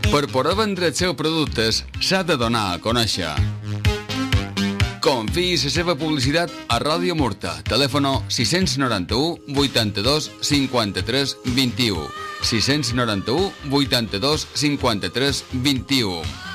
Per poder vendre els seus productes, s'ha de donar a conèixer. Confiï la seva publicitat a Ràdio Murta. Telèfono 691 82 53 21. 691 82 53 21.